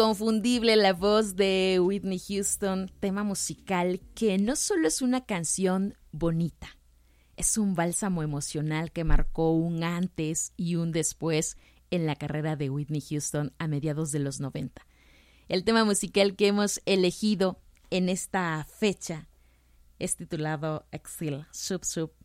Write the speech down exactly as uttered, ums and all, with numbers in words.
Inconfundible la voz de Whitney Houston, tema musical que no solo es una canción bonita, es un bálsamo emocional que marcó un antes y un después en la carrera de Whitney Houston a mediados de los noventa. El tema musical que hemos elegido en esta fecha es titulado Exile, Soup Soup,